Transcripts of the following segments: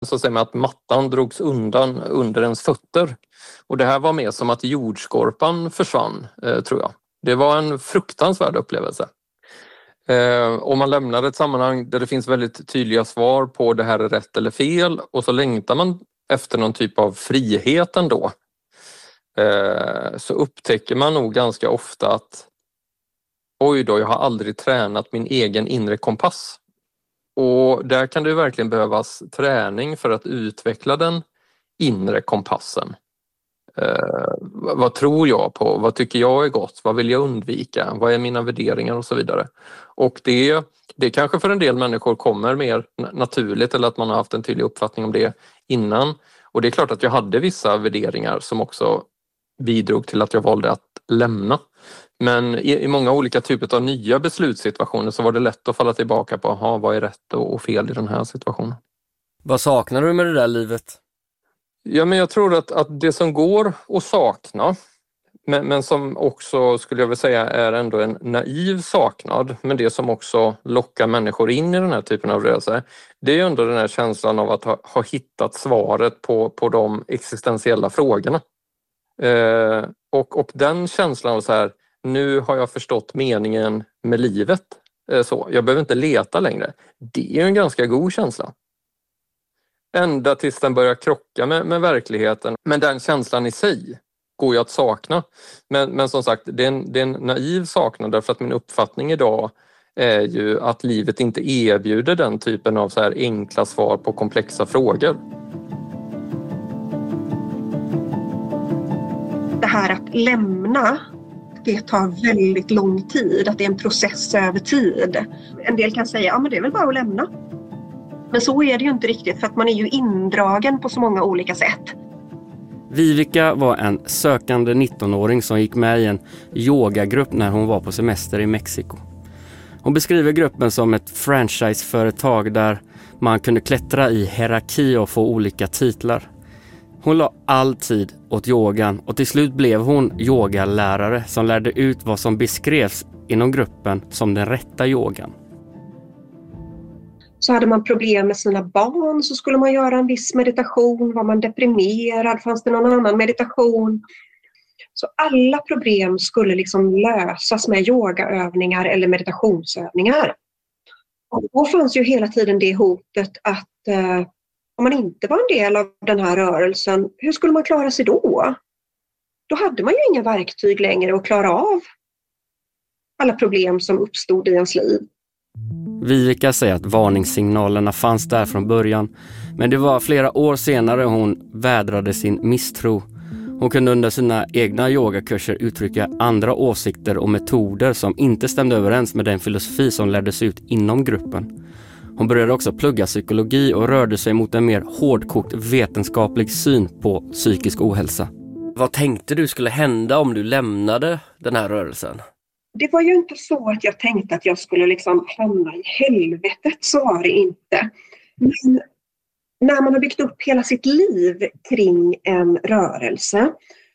så säger man att mattan drogs undan under ens fötter. Och det här var mer som att jordskorpan försvann, tror jag. Det var en fruktansvärd upplevelse. Om man lämnar ett sammanhang där det finns väldigt tydliga svar på det här är rätt eller fel, och så längtar man efter någon typ av frihet ändå, så upptäcker man nog ganska ofta att oj då, jag har aldrig tränat min egen inre kompass. Och där kan det verkligen behövas träning för att utveckla den inre kompassen. Vad tror jag på? Vad tycker jag är gott? Vad vill jag undvika? Vad är mina värderingar och så vidare? Och det kanske för en del människor kommer mer naturligt, eller att man har haft en tydlig uppfattning om det innan. Och det är klart att jag hade vissa värderingar som också bidrog till att jag valde att lämna. Men i många olika typer av nya beslutssituationer så var det lätt att falla tillbaka på vad är rätt och fel i den här situationen. Vad saknar du med det där livet? Ja, men jag tror att det som går att sakna, men som också skulle jag vilja säga är ändå en naiv saknad, men det som också lockar människor in i den här typen av rörelse, det är ju ändå den här känslan av att ha hittat svaret på de existentiella frågorna. Och den känslan av så här, nu har jag förstått meningen med livet, så jag behöver inte leta längre. Det är en ganska god känsla. Ända tills den börjar krocka med verkligheten. Men den känslan i sig går ju att sakna. Men som sagt, det är en naiv saknad, därför att min uppfattning idag är ju att livet inte erbjuder den typen av så här enkla svar på komplexa frågor. Det här att lämna, det tar väldigt lång tid, att det är en process över tid. En del kan säga, ja men det är väl bara att lämna. Men så är det ju inte riktigt, för att man är ju indragen på så många olika sätt. Vivica var en sökande 19-åring som gick med i en yogagrupp när hon var på semester i Mexiko. Hon beskriver gruppen som ett franchiseföretag där man kunde klättra i hierarki och få olika titlar. Hon la all tid åt yogan och till slut blev hon yogalärare som lärde ut vad som beskrevs inom gruppen som den rätta yogan. Så hade man problem med sina barn så skulle man göra en viss meditation. Var man deprimerad, fanns det någon annan meditation. Så alla problem skulle liksom lösas med yogaövningar eller meditationsövningar. Och då fanns ju hela tiden det hotet att om man inte var en del av den här rörelsen, hur skulle man klara sig då? Då hade man ju inga verktyg längre att klara av alla problem som uppstod i ens liv. Vivica säger att varningssignalerna fanns där från början, men det var flera år senare hon vädrade sin misstro. Hon kunde under sina egna yogakurser uttrycka andra åsikter och metoder som inte stämde överens med den filosofi som lärdes ut inom gruppen. Hon började också plugga psykologi och rörde sig mot en mer hårdkokt vetenskaplig syn på psykisk ohälsa. Vad tänkte du skulle hända om du lämnade den här rörelsen? Det var ju inte så att jag tänkte att jag skulle liksom hamna i helvetet, så var det inte. Men när man har byggt upp hela sitt liv kring en rörelse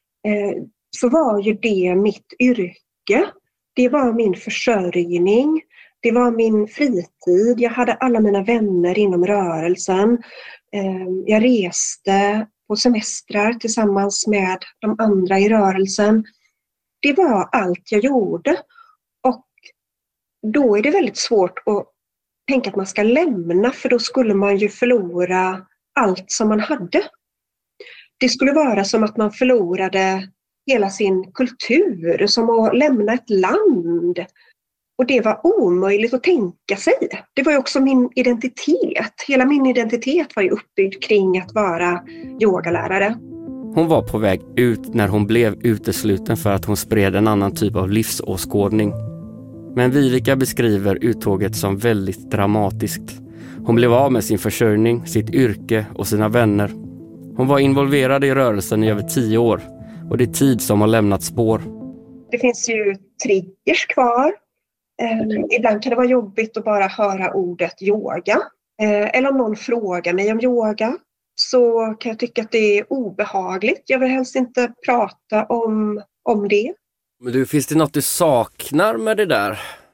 så var ju det mitt yrke. Det var min försörjning. Det var min fritid. Jag hade alla mina vänner inom rörelsen. Jag reste på semestrar tillsammans med de andra i rörelsen. Det var allt jag gjorde. Och då är det väldigt svårt att tänka att man ska lämna, för då skulle man ju förlora allt som man hade. Det skulle vara som att man förlorade hela sin kultur, som att lämna ett land. Och det var omöjligt att tänka sig. Det var ju också min identitet. Hela min identitet var ju uppbyggd kring att vara yogalärare. Hon var på väg ut när hon blev utesluten för att hon spred en annan typ av livsåskådning. Men Vivica beskriver uttåget som väldigt dramatiskt. Hon blev av med sin försörjning, sitt yrke och sina vänner. Hon var involverad i rörelsen i över 10 år och det är tid som har lämnat spår. Det finns ju triggers kvar. Ibland kan det vara jobbigt att bara höra ordet yoga. Eller om någon frågar mig om yoga så kan jag tycka att det är obehagligt. Jag vill helst inte prata om det. Men du, finns det något du saknar med det där?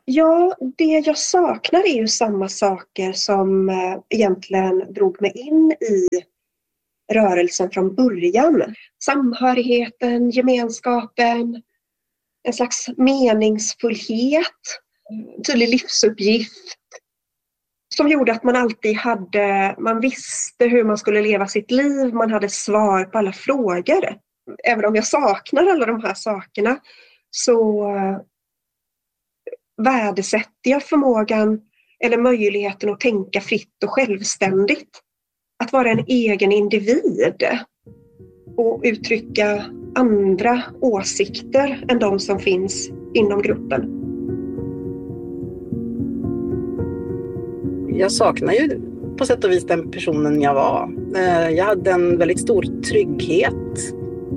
Ja, det jag saknar är ju samma saker som egentligen drog mig in i rörelsen från början. Samhörigheten, gemenskapen, en slags meningsfullhet, tydlig livsuppgift som gjorde att man alltid man visste hur man skulle leva sitt liv, man hade svar på alla frågor. Även om jag saknar alla de här sakerna så värdesätter jag förmågan eller möjligheten att tänka fritt och självständigt. Att vara en egen individ och uttrycka andra åsikter än de som finns inom gruppen. Jag saknar ju på sätt och vis den personen jag var. Jag hade en väldigt stor trygghet.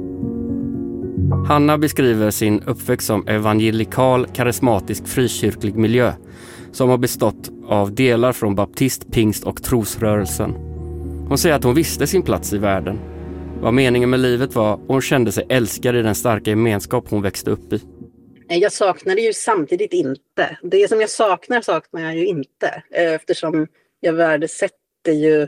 Hanna beskriver sin uppväxt som evangelikal, karismatisk, frikyrklig miljö som har bestått av delar från baptist, pingst och trosrörelsen. Hon säger att hon visste sin plats i världen, vad meningen med livet var, och hon kände sig älskad i den starka gemenskap hon växte upp i. Jag saknar det ju samtidigt inte. Det som jag saknar jag ju inte. Eftersom jag värdesätter ju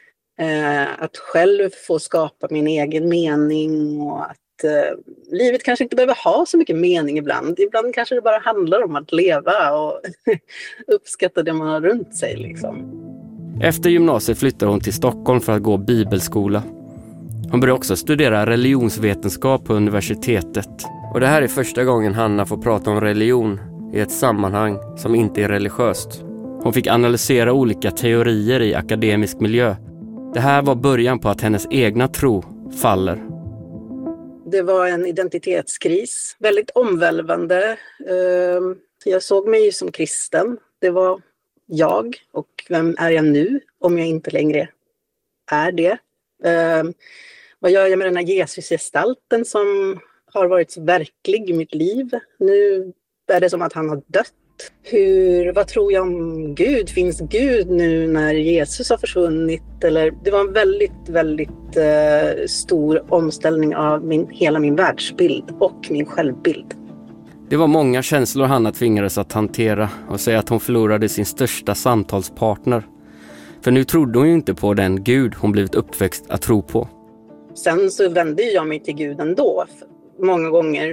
att själv få skapa min egen mening och att livet kanske inte behöver ha så mycket mening ibland. Ibland kanske det bara handlar om att leva och uppskatta det man har runt sig liksom. Efter gymnasiet flyttar hon till Stockholm för att gå bibelskola. Hon börjar också studera religionsvetenskap på universitetet. Och det här är första gången Hanna får prata om religion i ett sammanhang som inte är religiöst. Hon fick analysera olika teorier i akademisk miljö. Det här var början på att hennes egna tro faller. Det var en identitetskris, väldigt omvälvande. Jag såg mig som kristen. Det var jag, och vem är jag nu om jag inte längre är det? Vad gör jag med den här Jesusgestalten som har varit så verklig i mitt liv? Nu är det som att han har dött. Vad tror jag om Gud? Finns Gud nu när Jesus har försvunnit? Eller, det var en väldigt, väldigt stor omställning av hela min världsbild och min självbild. Det var många känslor Hanna tvingades att hantera och säga att hon förlorade sin största samtalspartner. För nu trodde hon ju inte på den Gud hon blivit uppväxt att tro på. Sen så vände jag mig till Gud ändå många gånger.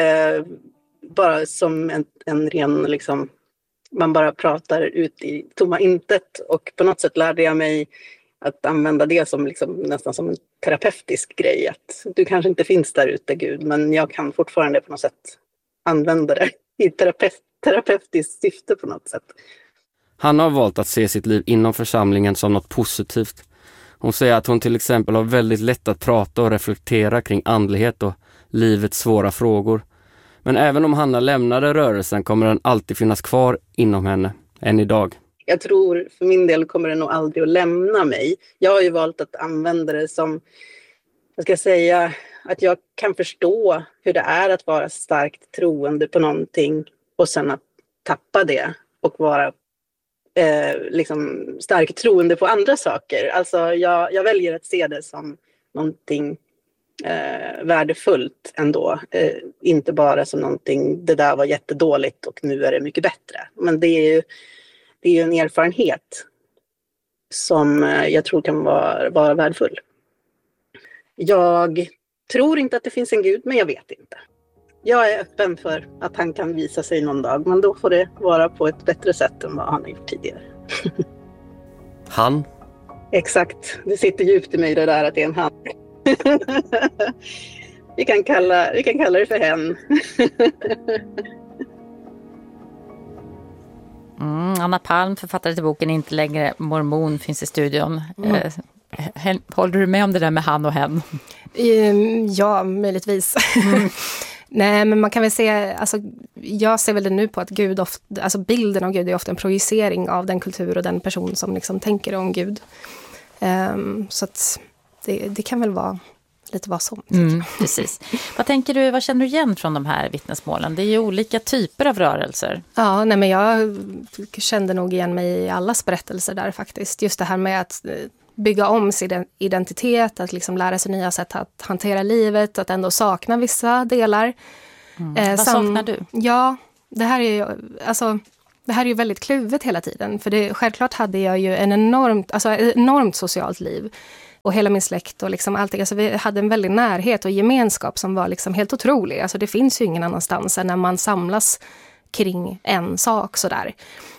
Bara som en ren, liksom, man bara pratar ut i tomma intet. Och på något sätt lärde jag mig att använda det som liksom, nästan som en terapeutisk grej. Att du kanske inte finns där ute, Gud, men jag kan fortfarande på något sätt använda det i terapeutiskt syfte på något sätt. Hanna har valt att se sitt liv inom församlingen som något positivt. Hon säger att hon till exempel har väldigt lätt att prata och reflektera kring andlighet och livets svåra frågor. Men även om Hanna lämnade rörelsen kommer den alltid finnas kvar inom henne, än idag. Jag tror för min del kommer det nog aldrig att lämna mig. Jag har ju valt att använda det som, jag ska säga, att jag kan förstå hur det är att vara starkt troende på någonting och sen att tappa det och vara liksom starkt troende på andra saker. Alltså jag väljer att se det som någonting värdefullt ändå. Inte bara som någonting, det där var jättedåligt och nu är det mycket bättre. Men det är ju en erfarenhet som jag tror kan vara värdefull. Jag tror inte att det finns en Gud, men jag vet inte. Jag är öppen för att han kan visa sig någon dag, men då får det vara på ett bättre sätt än vad han har gjort tidigare. Han? Exakt, det sitter djupt i mig det där att det är en han. vi kan kalla det för hen. Anna Palm, författare till boken Inte längre mormon, finns i studion. Håller du med om det där med han och hen? Ja, möjligtvis. Nej, men man kan väl se, alltså, jag ser väl det nu på att Gud ofta, alltså bilden av Gud är ofta en projicering av den kultur och den person som liksom tänker om Gud. Så att det kan väl vara lite vad som. Precis. Vad känner du igen från de här vittnesmålen? Det är ju olika typer av rörelser. Ja, nej, men jag kände nog igen mig i allas berättelser där faktiskt. Just det här med att bygga om sin identitet, att liksom lära sig nya sätt att hantera livet, att ändå sakna vissa delar. Vad saknar du? Ja, det här är ju väldigt kluvet hela tiden. För självklart hade jag ju ett enormt socialt liv. Och hela min släkt och liksom allting. Alltså vi hade en väldig närhet och gemenskap som var liksom helt otrolig. Alltså det finns ju ingen annanstans än när man samlas kring en sak sådär.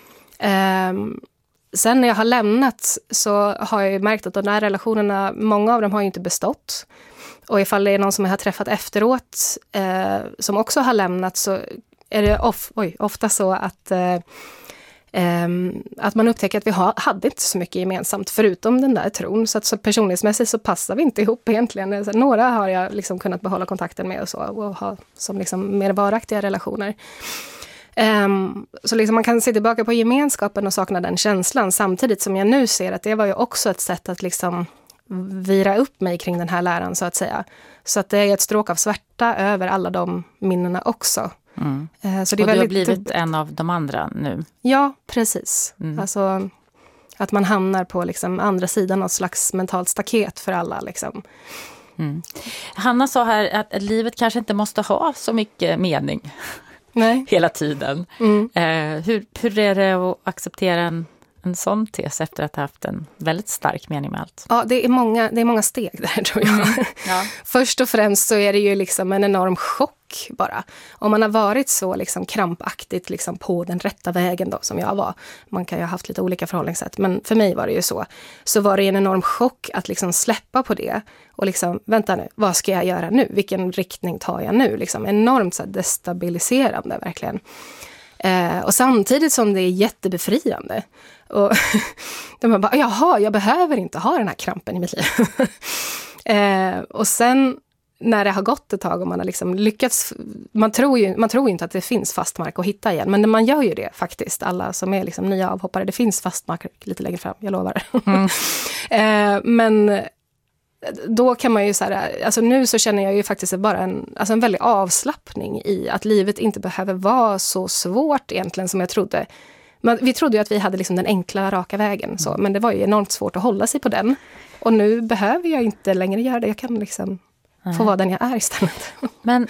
Sen när jag har lämnat så har jag ju märkt att de här relationerna, många av dem har ju inte bestått. Och ifall det är någon som jag har träffat efteråt som också har lämnat, så är det ofta så att man upptäcker att vi hade inte så mycket gemensamt förutom den där tron. Så personlighetsmässigt så passar vi inte ihop egentligen. Så några har jag liksom kunnat behålla kontakten med och ha som liksom mer varaktiga relationer. Så liksom man kan se tillbaka på gemenskapen och sakna den känslan, samtidigt som jag nu ser att det var ju också ett sätt att liksom vira upp mig kring den här läran, så att säga. Så att det är ett stråk av svärta över alla de minnena också. Så det är och du har blivit en av de andra nu? Ja, precis. Alltså att man hamnar på liksom andra sidan av slags mentalt staket för alla. Liksom. Hanna sa här att livet kanske inte måste ha så mycket mening. Nej. Hela tiden. Hur är det att acceptera en sån tes efter att ha haft en väldigt stark mening med allt? Ja, det är många steg där, tror jag. Ja. Först och främst så är det ju liksom en enorm chock bara. Om man har varit så liksom krampaktigt liksom på den rätta vägen då, som jag var. Man kan ju ha haft lite olika förhållningssätt, men för mig var det ju så. Så var det en enorm chock att liksom släppa på det. Och liksom, vänta nu, vad ska jag göra nu? Vilken riktning tar jag nu? Liksom enormt så här destabiliserande, verkligen. Och samtidigt som det är jättebefriande. Och de bara, jaha, jag behöver inte ha den här krampen i mitt liv. Och sen när det har gått ett tag och man har liksom lyckats, man tror ju inte att det finns fast mark att hitta igen, men man gör ju det faktiskt, alla som är liksom nya avhoppare, det finns fast mark lite längre fram, jag lovar. Men då kan man ju så här, alltså nu så känner jag ju faktiskt bara en väldig avslappning i att livet inte behöver vara så svårt egentligen som jag trodde. Vi trodde ju att vi hade liksom den enkla, raka vägen, så, men det var ju enormt svårt att hålla sig på den. Och nu behöver jag inte längre göra det, jag kan liksom få vara den jag är istället. Men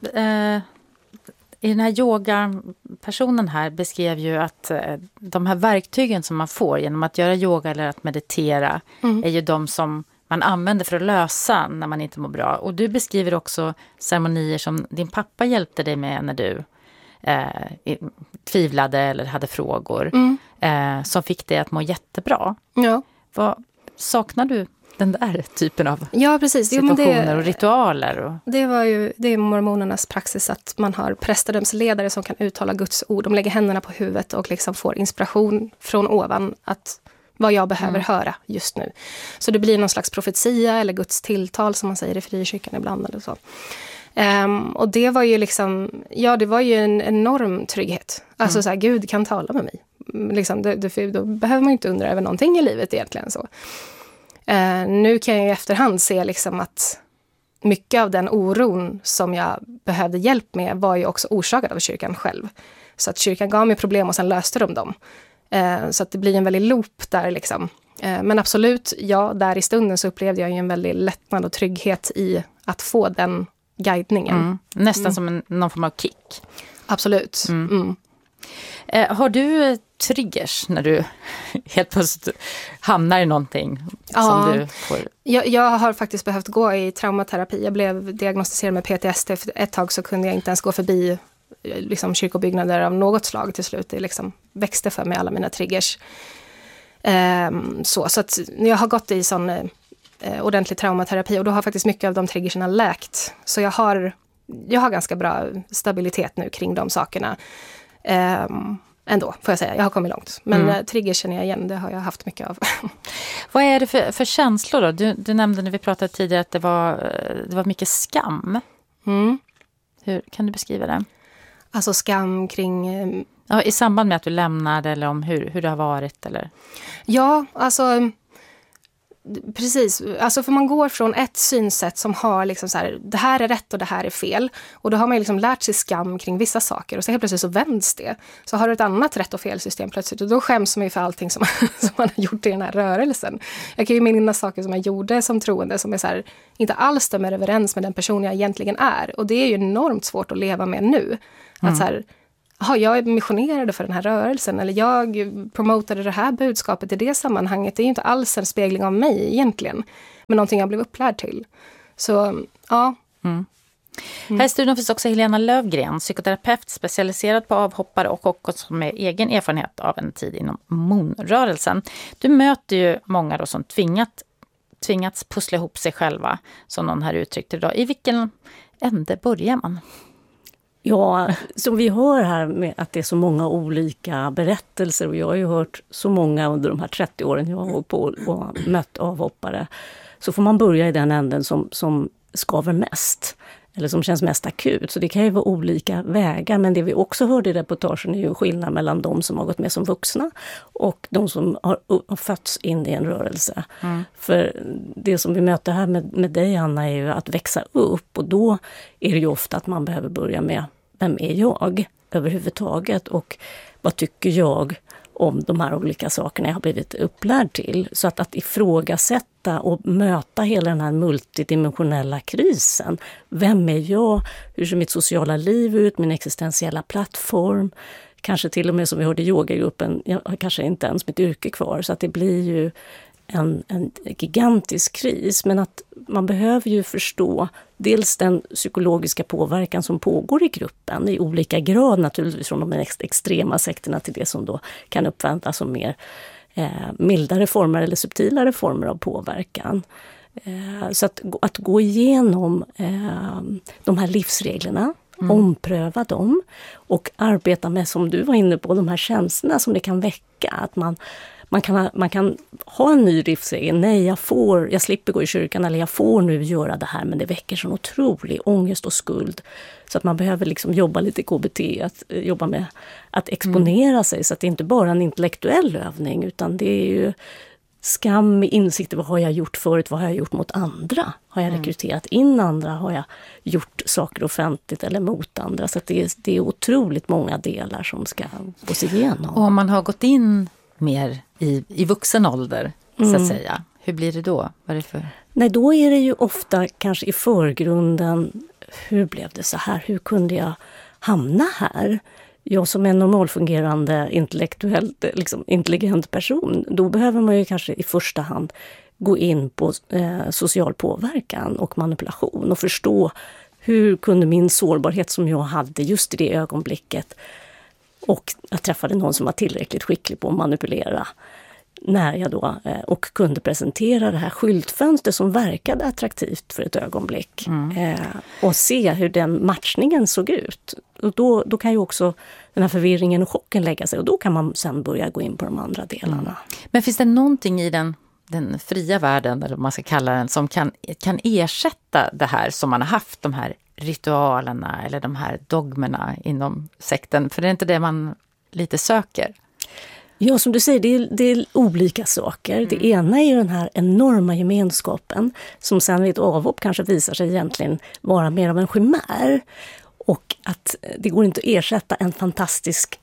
i den här yoga-personen här beskrev ju att de här verktygen som man får genom att göra yoga eller att meditera är ju de som man använder för att lösa när man inte mår bra. Och du beskriver också ceremonier som din pappa hjälpte dig med när du tvivlade eller hade frågor som fick dig att må jättebra. Ja. Vad saknar du den där typen av precis. situationer och ritualer? Det är mormonernas praxis att man har prästadömsledare som kan uttala Guds ord. De lägger händerna på huvudet och liksom får inspiration från ovan att vad jag behöver höra just nu. Så det blir någon slags profetia eller Guds tilltal som man säger i frikyrkan ibland eller så. Och det var ju liksom, det var ju en enorm trygghet. Alltså så här, Gud kan tala med mig. Liksom, då behöver man ju inte undra över någonting i livet egentligen så. Nu kan jag i efterhand se liksom att mycket av den oron som jag behövde hjälp med var ju också orsakad av kyrkan själv. Så att kyrkan gav mig problem och sen löste de dem. Så att det blir en väldig loop där liksom. Men absolut, där i stunden så upplevde jag ju en väldig lättnad och trygghet i att få den guidningen. Nästan som någon form av kick. Absolut. Har du triggers när du helt plötsligt hamnar i någonting som du får? Jag har faktiskt behövt gå i traumaterapi. Jag blev diagnostiserad med PTSD. För ett tag så kunde jag inte ens gå förbi liksom, kyrkobyggnader av något slag till slut. Det liksom växte för mig alla mina triggers. Så att jag har gått i sån ordentlig traumaterapi och då har faktiskt mycket av de triggerserna läkt. Så jag har ganska bra stabilitet nu kring de sakerna. Ändå, får jag säga. Jag har kommit långt. Men trigger känner jag igen, det har jag haft mycket av. Vad är det för känslor då? Du nämnde när vi pratade tidigare att det var mycket skam. Hur kan du beskriva det? Alltså skam kring... Ja, i samband med att du lämnade eller om hur det har varit? Eller? Ja, alltså... Precis, alltså för man går från ett synsätt som har liksom så här, det här är rätt och det här är fel. Och då har man liksom lärt sig skam kring vissa saker och så helt plötsligt så vänds det. Så har du ett annat rätt och fel system plötsligt och då skäms man ju för allting som man har gjort i den här rörelsen. Jag kan ju minnas saker som jag gjorde som troende som är så här, inte alls stämmer överens med den person jag egentligen är. Och det är ju enormt svårt att leva med nu. Att så här, jag missionerade för den här rörelsen eller jag promotade det här budskapet i det sammanhanget. Det är ju inte alls en spegling av mig egentligen, men någonting jag blev upplärd till. Så, ja. Här i studion finns också Helena Lövgren, psykoterapeut specialiserad på avhoppare och också med egen erfarenhet av en tid inom Moon-rörelsen. Du möter ju många då som tvingats pussla ihop sig själva, som någon här uttryckte idag. I vilken ände börjar man? Ja, som vi hör här med att det är så många olika berättelser, och jag har ju hört så många under de här 30 åren jag har hållit på och mött avhoppare, så får man börja i den änden som skaver mest. Eller som känns mest akut. Så det kan ju vara olika vägar. Men det vi också hörde i reportagen är ju skillnad mellan de som har gått med som vuxna och de som har fötts in i en rörelse. För det som vi möter här med dig, Anna, är ju att växa upp. Och då är det ju ofta att man behöver börja med, vem är jag överhuvudtaget? Och vad tycker jag om de här olika sakerna jag har blivit upplärd till. Så att ifrågasätta och möta hela den här multidimensionella krisen. Vem är jag? Hur ser mitt sociala liv ut? Min existentiella plattform? Kanske till och med, som vi hörde i yogagruppen, jag har kanske inte ens mitt yrke kvar. Så att det blir ju en gigantisk kris. Men att man behöver ju förstå dels den psykologiska påverkan som pågår i gruppen i olika grad, naturligtvis från de extrema sekterna till det som då kan uppfattas som mer mildare former eller subtilare former av påverkan. Så att gå igenom de här livsreglerna, ompröva dem och arbeta med, som du var inne på, de här känslorna som det kan väcka. Att man kan ha en ny livsregel. Nej, jag slipper gå i kyrkan, eller jag får nu göra det här, men det väcker sån otrolig ångest och skuld. Så att man behöver liksom jobba lite KBT, att jobba med att exponera sig, så att det inte bara är en intellektuell övning, utan det är ju skam, insikter. Vad har jag gjort förut? Vad har jag gjort mot andra? Har jag rekryterat in andra? Har jag gjort saker offentligt eller mot andra? Så att det är otroligt många delar som ska gås igenom. Och om man har gått in mer i vuxen ålder, så att säga. Hur blir det då? Vad är det för? Nej, då är det ju ofta kanske i förgrunden, hur blev det så här? Hur kunde jag hamna här? Jag som en normalfungerande, intellektuellt intelligent person, då behöver man ju kanske i första hand gå in på social påverkan och manipulation och förstå hur kunde min sårbarhet som jag hade just i det ögonblicket, och jag träffade någon som var tillräckligt skicklig på att manipulera när jag då och kunde presentera det här skyltfönster som verkade attraktivt för ett ögonblick och se hur den matchningen såg ut. Och då kan ju också den här förvirringen och chocken lägga sig, och då kan man sen börja gå in på de andra delarna. Men finns det någonting i den fria världen, eller vad man ska kalla den, som kan ersätta det här som man har haft, de här ritualerna eller de här dogmerna inom sekten? För det är inte det man lite söker. Ja, som du säger, det är olika saker. Det ena är ju den här enorma gemenskapen som sen vid ett avhopp kanske visar sig egentligen vara mer av en chimär. Och att det går inte att ersätta en fantastisk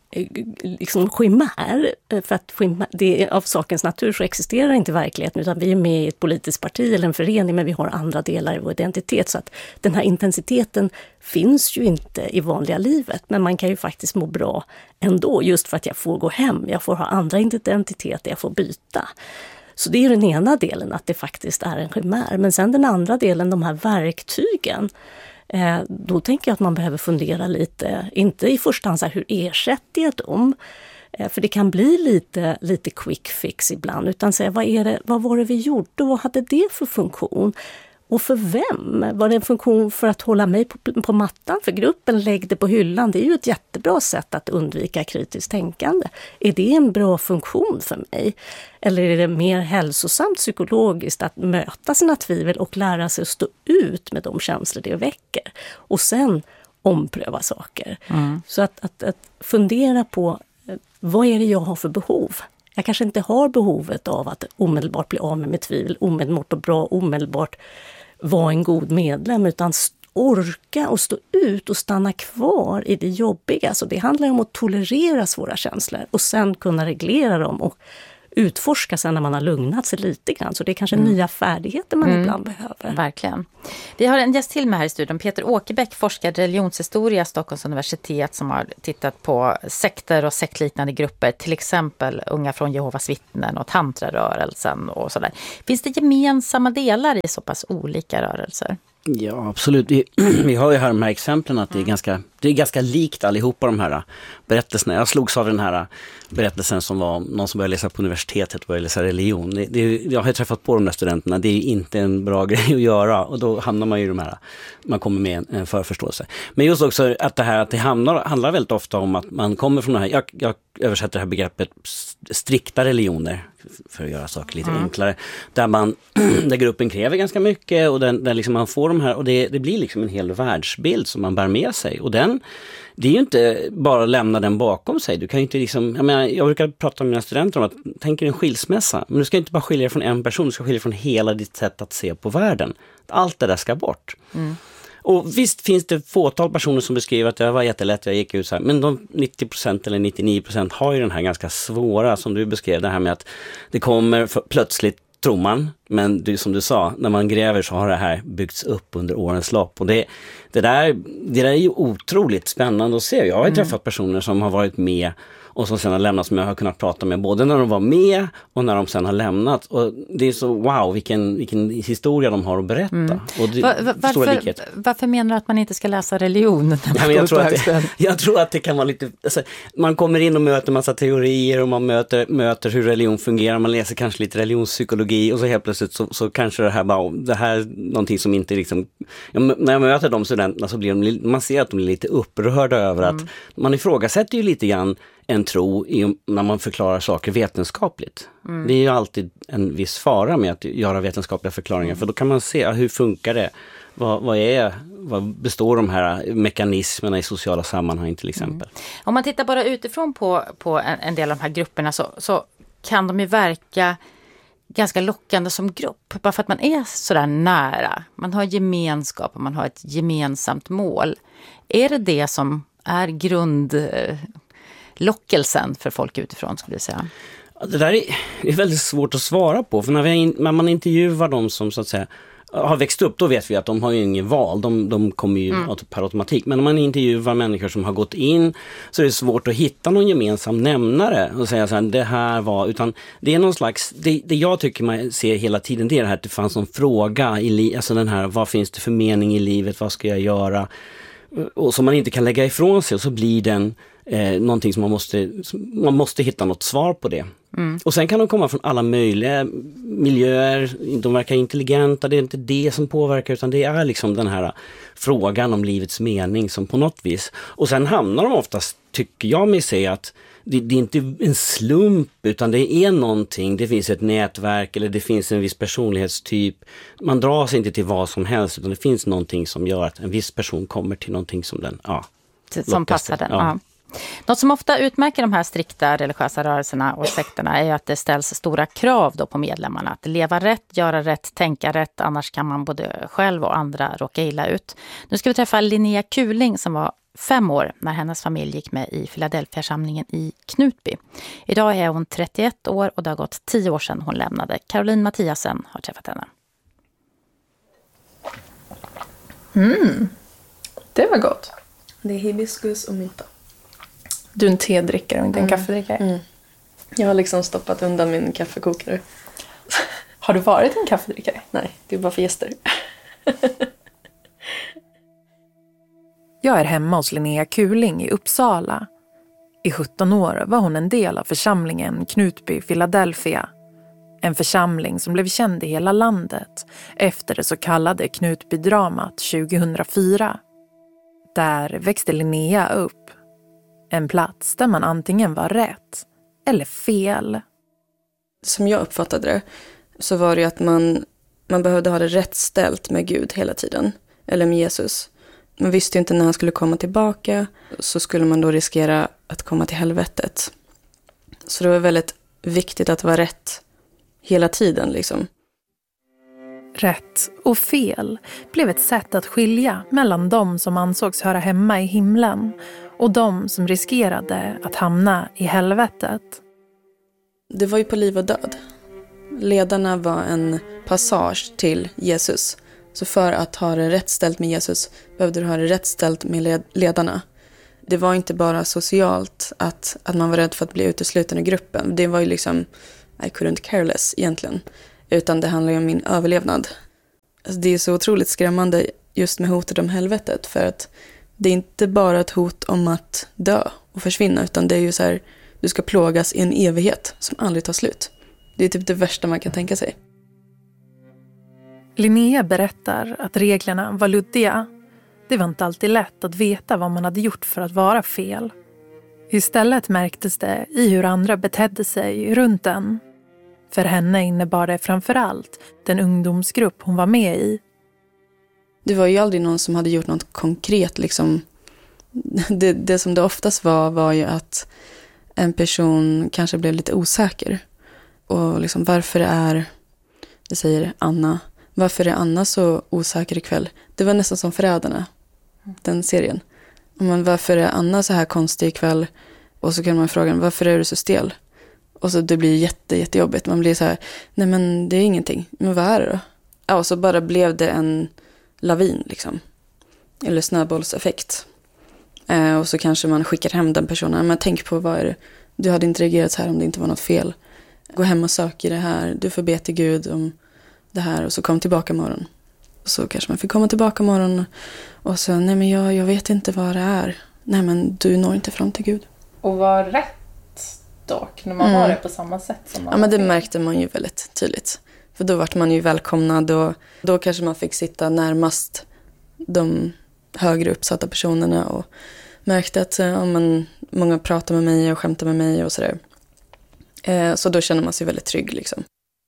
chimär, för att det är av sakens natur, så existerar inte verkligheten, utan vi är med i ett politiskt parti eller en förening, men vi har andra delar i vår identitet, så att den här intensiteten finns ju inte i vanliga livet, men man kan ju faktiskt må bra ändå, just för att jag får gå hem, jag får ha andra identiteter, jag får byta. Så det är den ena delen, att det faktiskt är en chimär, men sen den andra delen, de här verktygen, då tänker jag att man behöver fundera lite, inte i första hand så här, hur ersätter jag dem? För det kan bli lite quick fix ibland, utan säga, vad var det vi gjorde och vad hade det för funktion? Och för vem? Var det en funktion för att hålla mig på mattan för gruppen? Lägg det på hyllan. Det är ju ett jättebra sätt att undvika kritiskt tänkande. Är det en bra funktion för mig? Eller är det mer hälsosamt psykologiskt att möta sina tvivel och lära sig att stå ut med de känslor det väcker? Och sen ompröva saker. Så att fundera på, vad är det jag har för behov? Jag kanske inte har behovet av att omedelbart bli av med mitt tvivel, omedelbart och bra, omedelbart vara en god medlem, utan orka och stå ut och stanna kvar i det jobbiga. Så det handlar om att tolerera svåra känslor och sen kunna reglera dem och utforska sen när man har lugnat sig lite grann. Så det är kanske nya färdigheter man ibland behöver. Verkligen. Vi har en gäst till med här i studion. Peter Åkerbäck, forskar religionshistoria vid Stockholms universitet, som har tittat på sekter och sektliknande grupper. Till exempel Unga från Jehovas vittnen och tantrarörelsen och sådär. Finns det gemensamma delar i så pass olika rörelser? Ja, absolut. Vi har ju här de här exemplen att det är ganska likt allihopa de här berättelserna. Jag slogs av den här berättelsen som var någon som började läsa på universitetet och började läsa religion. Jag har träffat på de där studenterna. Det är inte en bra grej att göra, och då hamnar man ju i de här, man kommer med en förförståelse. Men just också att det handlar väldigt ofta om att man kommer från det här, jag översätter det här begreppet strikta religioner för att göra saker lite enklare, där gruppen kräver ganska mycket, och där liksom man får de här, och det blir liksom en hel världsbild som man bär med sig, och det är ju inte bara att lämna den bakom sig. Du kan ju inte liksom, jag brukar prata med mina studenter om att tänk en skilsmässa, men du ska inte bara skilja från en person, du ska skilja från hela ditt sätt att se på världen. Allt det där ska bort. Och visst finns det fåtal personer som beskriver att det var jättelätt, jag gick ut så här, men de 90% eller 99% har ju den här ganska svåra, som du beskrev, det här med att det kommer plötsligt, tror man, men som du sa, när man gräver så har det här byggts upp under årens lopp, och det där är ju otroligt spännande att se. Jag har ju träffat personer som har varit med och som sen har lämnat, som jag har kunnat prata med både när de var med och när de sen har lämnat, och det är så wow, vilken historia de har att berätta. Och varför menar du att man inte ska läsa religion när man jag tror att det kan vara lite, alltså, man kommer in och möter massa teorier, och man möter hur religion fungerar, man läser kanske lite religionspsykologi, och så helt plötsligt så kanske det här är någonting som inte liksom, när jag möter de studenterna så blir man ser att de blir lite upprörda över att man ifrågasätter ju lite grann en tro när man förklarar saker vetenskapligt. Det är ju alltid en viss fara med att göra vetenskapliga förklaringar, för då kan man se hur funkar det? Vad består de här mekanismerna i sociala sammanhang till exempel? Om man tittar bara utifrån på en del av de här grupperna så kan de ju verka ganska lockande som grupp, bara för att man är sådär nära. Man har gemenskap och man har ett gemensamt mål. Är det som är grundlockelsen för folk utifrån, skulle jag säga? Det där är väldigt svårt att svara på, för när man intervjuar dem som så att säga har växt upp, då vet vi att de har ju ingen val, de kommer ju per automatik. Men om man intervjuar människor som har gått in, så är det svårt att hitta någon gemensam nämnare och säga så här, det här var, utan det är någon slags, det jag tycker man ser hela tiden, det är det här att det fanns någon fråga alltså den här, vad finns det för mening i livet, vad ska jag göra, och som man inte kan lägga ifrån sig, och så blir den någonting som man måste hitta något svar på det. Och sen kan de komma från alla möjliga miljöer, de verkar intelligenta, det är inte det som påverkar, utan det är liksom den här frågan om livets mening som på något vis, och sen hamnar de oftast, tycker jag mig se, att det är inte en slump, utan det är någonting, det finns ett nätverk eller det finns en viss personlighetstyp, man drar sig inte till vad som helst, utan det finns någonting som gör att en viss person kommer till någonting som den, som passar den. Ja. Något som ofta utmärker de här strikta religiösa rörelserna och sekterna är att det ställs stora krav då på medlemmarna att leva rätt, göra rätt, tänka rätt, annars kan man både själv och andra råka illa ut. Nu ska vi träffa Linnea Kuling som var 5 år när hennes familj gick med i Philadelphia-samlingen i Knutby. Idag är hon 31 år och det har gått 10 år sedan hon lämnade. Caroline Mattiasen har träffat henne. Det var gott. Det är hibiskus och mynta. Du är en tedrickare och inte en kaffedrickare. Jag har liksom stoppat undan min kaffekokare. Har du varit en kaffedrickare? Nej, det är bara för gäster. Jag är hemma hos Linnea Kuling i Uppsala. I 17 år var hon en del av församlingen Knutby, Philadelphia. En församling som blev känd i hela landet efter det så kallade Knutby-dramat 2004. Där växte Linnea upp. En plats där man antingen var rätt eller fel. Som jag uppfattade det så var det att man behövde ha det rätt ställt med Gud hela tiden. Eller med Jesus. Man visste ju inte när han skulle komma tillbaka. Så skulle man då riskera att komma till helvetet. Så det var väldigt viktigt att vara rätt hela tiden liksom. Rätt och fel blev ett sätt att skilja mellan de som ansågs höra hemma i himlen och de som riskerade att hamna i helvetet. Det var ju på liv och död. Ledarna var en passage till Jesus. Så för att ha det rätt ställt med Jesus behövde du ha det rätt ställt med ledarna. Det var inte bara socialt att man var rädd för att bli utesluten i gruppen. Det var ju liksom, I couldn't care less egentligen. Utan det handlar ju om min överlevnad. Alltså det är så otroligt skrämmande just med hotet om helvetet. För att det är inte bara ett hot om att dö och försvinna. Utan det är ju så här, du ska plågas i en evighet som aldrig tar slut. Det är typ det värsta man kan tänka sig. Linnea berättar att reglerna var luddiga. Det var inte alltid lätt att veta vad man hade gjort för att vara fel. Istället märktes det i hur andra betedde sig runt en. För henne innebar det framförallt den ungdomsgrupp hon var med i. Det var ju aldrig någon som hade gjort något konkret. Liksom. Det som det oftast var ju att en person kanske blev lite osäker. Och liksom, varför är Anna så osäker ikväll? Det var nästan som Förrädarna, den serien. Men varför är Anna så här konstig ikväll? Och så kan man fråga, varför är du så stel? Och så det blir jättejobbigt. Man blir så här, nej men det är ingenting. Men vad är det då? Ja, och så bara blev det en lavin liksom. Eller snöbollseffekt. Och så kanske man skickar hem den personen. Men tänk på, vad är det? Du hade inte reagerat så här om det inte var något fel. Gå hem och sök i det här. Du får be till Gud om det här. Och så kom tillbaka imorgon. Och så kanske man fick komma tillbaka imorgon. Och så, nej men jag vet inte vad det är. Nej men du når inte fram till Gud. Och var rätt dock när man var det på samma sätt som man. Ja, men det märkte man ju väldigt tydligt. För då vart man ju välkomnad. Och då kanske man fick sitta närmast de högre uppsatta personerna. Och märkte att många pratar med mig och skämtar med mig och sådär. Så då känner man sig väldigt trygg liksom.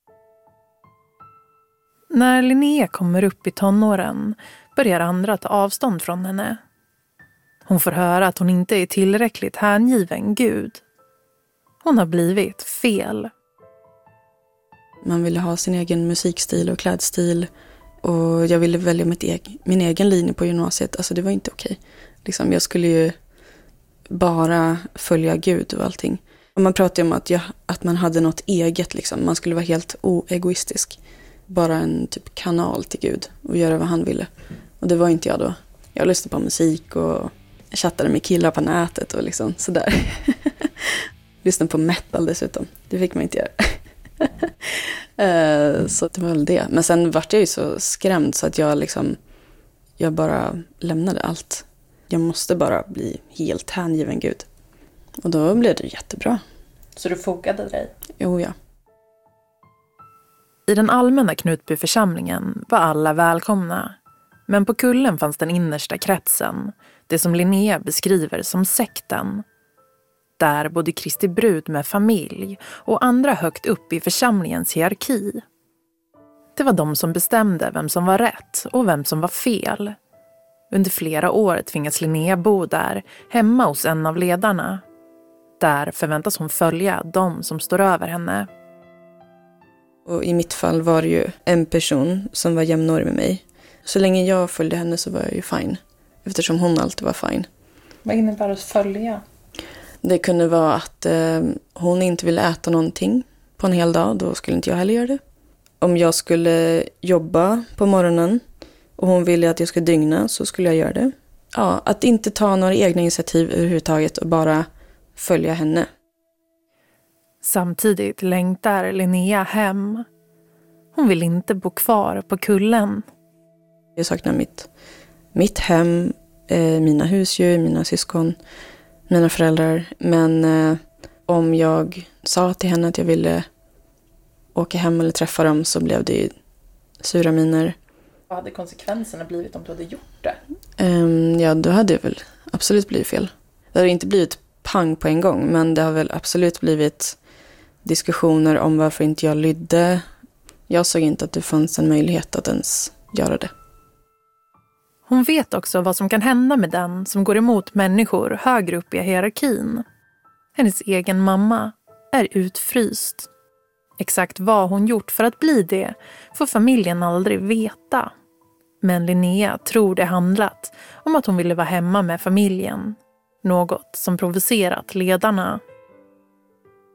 När Linnea kommer upp i tonåren börjar andra ta avstånd från henne. Hon får höra att hon inte är tillräckligt hängiven Gud. Hon har blivit fel. Man ville ha sin egen musikstil och klädstil. Och jag ville välja min egen linje på gymnasiet. Alltså det var inte okej. Liksom, jag skulle ju bara följa Gud och allting. Och man pratar ju om att man hade något eget. Liksom. Man skulle vara helt oegoistisk. Bara en typ kanal till Gud och göra vad han ville. Och det var inte jag då. Jag lyssnade på musik och chattade med killar på nätet och liksom sådär. Lyssnade på metal dessutom. Det fick man inte göra. Så det var väl det. Men sen var jag ju så skrämd så att jag bara lämnade allt. Jag måste bara bli helt hängiven Gud. Och då blev det jättebra. Så du fogade dig? Jo, ja. I den allmänna Knutbyförsamlingen var alla välkomna. Men på kullen fanns den innersta kretsen, det som Linnea beskriver som sekten. Där bodde Kristi brud med familj och andra högt upp i församlingens hierarki. Det var de som bestämde vem som var rätt och vem som var fel. Under flera år tvingas Linnea bo där, hemma hos en av ledarna. Där förväntas hon följa de som står över henne. Och i mitt fall var det ju en person som var jämnårig med mig. Så länge jag följde henne så var jag ju fine. Eftersom hon alltid var fine. Vad innebär att följa? Det kunde vara att hon inte ville äta någonting på en hel dag. Då skulle inte jag heller göra det. Om jag skulle jobba på morgonen och hon ville att jag skulle dygna så skulle jag göra det. Ja, att inte ta några egna initiativ överhuvudtaget och bara följa henne. Samtidigt längtar Linnea hem. Hon vill inte bo kvar på kullen. Jag saknar mitt hem, mina husdjur, mina syskon, mina föräldrar. Men om jag sa till henne att jag ville åka hem eller träffa dem så blev det sura miner. Vad hade konsekvenserna blivit om du hade gjort det? Ja, då hade det väl absolut blivit fel. Det hade inte blivit pang på en gång, men det har väl absolut blivit diskussioner om varför inte jag lydde. Jag såg inte att det fanns en möjlighet att ens göra det. Hon vet också vad som kan hända med den som går emot människor högre upp i hierarkin. Hennes egen mamma är utfryst. Exakt vad hon gjort för att bli det får familjen aldrig veta. Men Linnea tror det handlat om att hon ville vara hemma med familjen. Något som provocerat ledarna.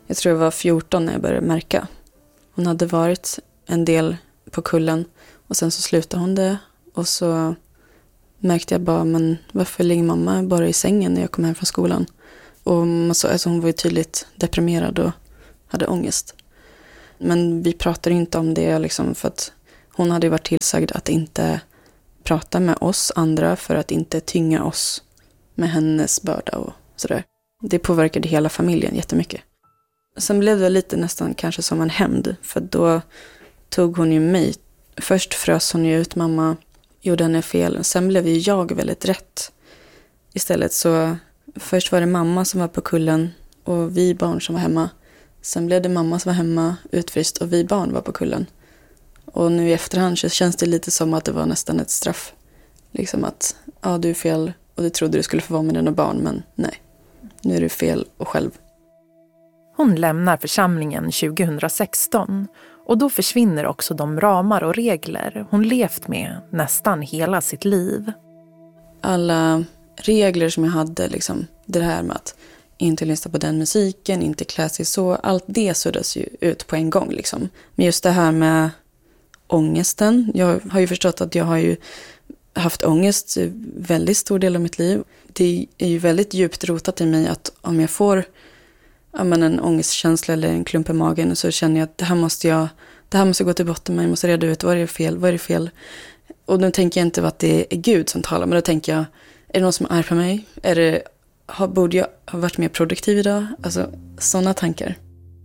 Jag tror jag var 14 när jag började märka. Hon hade varit en del på kullen och sen så slutade hon det. Och så märkte jag bara, men varför ligger mamma bara i sängen när jag kom hem från skolan? Och man så, alltså hon var ju tydligt deprimerad och hade ångest. Men vi pratade inte om det liksom, för att hon hade varit tillsagd att inte prata med oss andra för att inte tynga oss med hennes börda och sådär. Det påverkade hela familjen jättemycket. Sen blev det lite nästan kanske som en hämnd, för då tog hon ju mig. Först frös hon ju ut mamma, gjorde henne fel. Sen blev ju jag väldigt rätt. Istället så, först var det mamma som var på kullen och vi barn som var hemma. Sen blev det mamma som var hemma utfryst och vi barn var på kullen. Och nu i efterhand så känns det lite som att det var nästan ett straff. Liksom att, ja du är fel och du trodde du skulle få vara med dina barn, men nej. Nu är du fel och själv. Hon lämnar församlingen 2016 och då försvinner också de ramar och regler hon levt med nästan hela sitt liv. Alla regler som jag hade, liksom, det här med att inte lyssna på den musiken, inte klä sig så, allt det suddas ju ut på en gång. Liksom. Men just det här med ångesten, jag har ju förstått att jag har ju haft ångest väldigt stor del av mitt liv. Det är ju väldigt djupt rotat i mig att om jag får en ångestkänsla eller en klump i magen så känner jag att det här måste gå till botten med, jag måste reda ut vad är det fel. Och då tänker jag inte att det är Gud som talar, men då tänker jag, är det någon som är arg på mig? Borde jag ha varit mer produktiv idag? Alltså sådana tankar.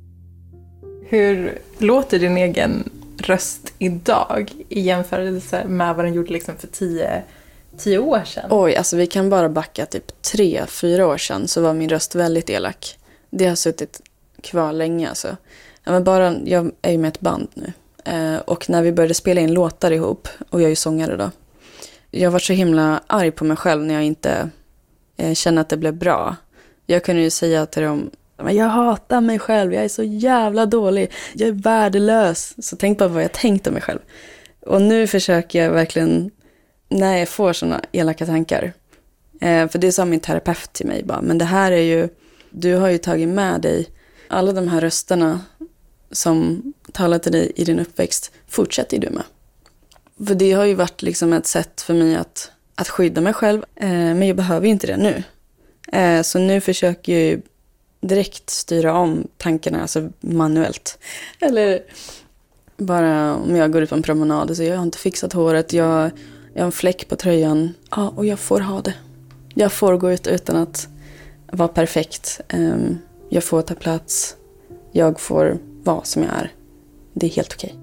Hur låter din egen röst idag i jämförelse med vad den gjorde liksom för 10 år sedan? Oj, alltså vi kan bara backa typ 3-4 år sedan så var min röst väldigt elak. Det har suttit kvar länge alltså. Ja, men bara, jag är ju med ett band nu. Och när vi började spela in låtar ihop, och jag är ju sångare då. Jag var så himla arg på mig själv när jag inte kände att det blev bra. Jag kunde ju säga till dem, jag hatar mig själv, jag är så jävla dålig, jag är värdelös. Så tänk bara vad jag tänkte om mig själv. Och nu försöker jag verkligen, när jag får såna elaka tankar. För det sa min terapeut till mig bara, men det här är ju, du har ju tagit med dig alla de här rösterna som talar till dig i din uppväxt, fortsätter du med. För det har ju varit liksom ett sätt för mig att skydda mig själv, men jag behöver ju inte det nu. Så nu försöker jag ju direkt styra om tankarna, alltså manuellt. Eller bara om jag går ut på en promenad och så jag har inte fixat håret, jag har en fläck på tröjan, ja, och jag får ha det. Jag får gå ut utan att vara perfekt. Jag får ta plats. Jag får vara som jag är. Det är helt okej.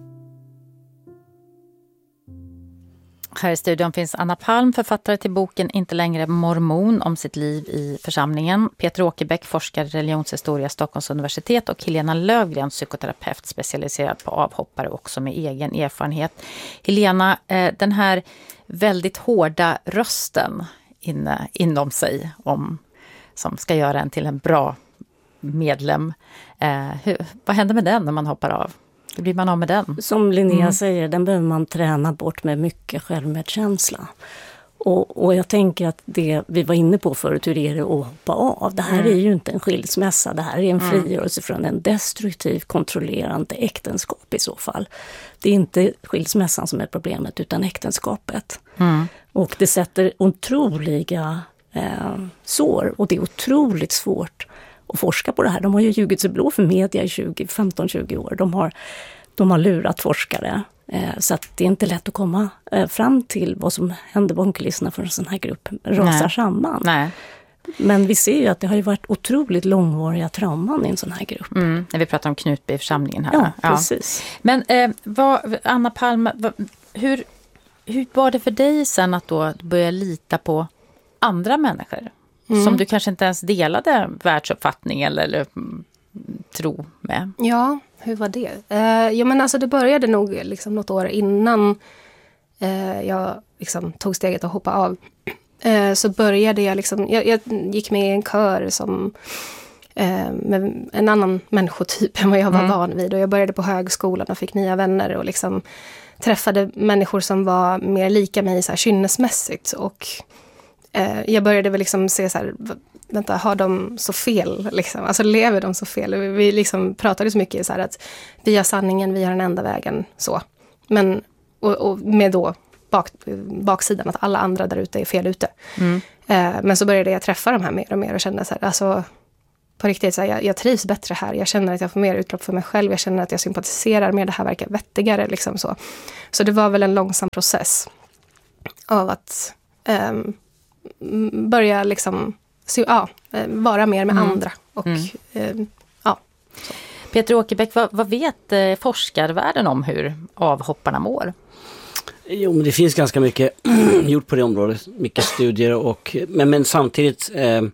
Här i studion finns Anna Palm, författare till boken Inte längre mormon, om sitt liv i församlingen. Peter Åkerbäck, forskare i religionshistoria, Stockholms universitet, och Helena Lövgren, psykoterapeut specialiserad på avhoppare, också med egen erfarenhet. Helena, den här väldigt hårda rösten inom sig som ska göra en till en bra medlem. Vad händer med den när man hoppar av? Hur blir man av med den? Som Linnea säger, den behöver man träna bort med mycket självmedkänsla. Och jag tänker att det vi var inne på förut, hur är det att hoppa av? Det här är ju inte en skilsmässa, det här är en frigörelse från en destruktiv, kontrollerande äktenskap i så fall. Det är inte skilsmässan som är problemet, utan äktenskapet. Och det sätter otroliga sår, och det är otroligt svårt att forska på det här. De har ju ljugit sig blå för media i 15-20 år. De har lurat forskare. Så att det är inte lätt att komma fram till vad som händer bakom kulisserna för en sån här grupp rasar samman. Nej. Men vi ser ju att det har ju varit otroligt långvariga trauman i en sån här grupp. När vi pratar om Knutby-församlingen här. Ja, precis. Men Anna Palm, hur var det för dig sen att då börja lita på andra människor? Som du kanske inte ens delade världsuppfattning eller tro med. Ja, hur var det? Men alltså det började nog liksom något år innan jag liksom tog steget att hoppa av. Så började jag liksom, jag gick med i en kör som med en annan människotyp än vad jag var van vid. Och jag började på högskolan och fick nya vänner och liksom träffade människor som var mer lika mig så här kynnesmässigt. Och jag började väl liksom se så här, vänta, har de så fel? Liksom? Alltså lever de så fel? Vi liksom pratade så mycket så här att vi har sanningen, vi har den enda vägen. Så. Men, och med då baksidan att alla andra där ute är fel ute. Men så började jag träffa de här mer och mer och kände så här, alltså på riktigt, så här, jag trivs bättre här. Jag känner att jag får mer utlopp för mig själv. Jag känner att jag sympatiserar med det här, verkar vettigare. Liksom så det var väl en långsam process av att börja liksom, vara mer med andra. Och, Peter Åkerbäck, vad vet forskarvärlden om hur avhopparna mår? Jo, men det finns ganska mycket gjort på det området. Mycket studier men samtidigt